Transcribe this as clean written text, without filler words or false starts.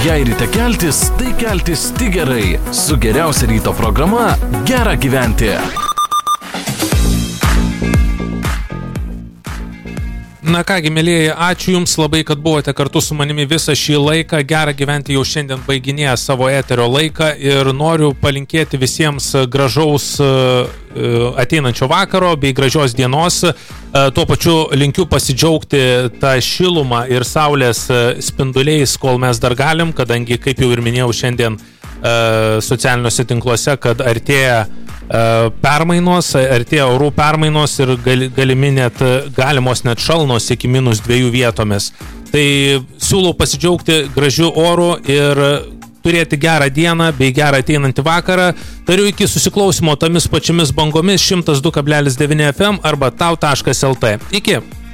Jei ryte keltis, tai keltis tik gerai. Su geriausia ryto programa Gera gyventi. Na kągi, mielieji, ačiū Jums labai, kad buvote kartu su manimi visą šį laiką. Gera gyventi jau šiandien baiginėja savo eterio laiką ir noriu palinkėti visiems gražaus ateinančio vakaro bei gražios dienos. Tuo pačiu linkiu pasidžiaugti tą šilumą ir saulės spinduliais, kol mes dar galim, kadangi, kaip jau ir minėjau šiandien socialiniuose tinkluose, kad artėja permainos, artėja orų permainos ir galimos net šalnos iki -2 vietomis. Tai siūlau pasidžiaugti gražiu oru ir turėti gerą dieną bei gerą ateinantį vakarą. Tariu iki susiklausimo tomis pačiamis bangomis 102,9 FM arba tau.lt. Iki!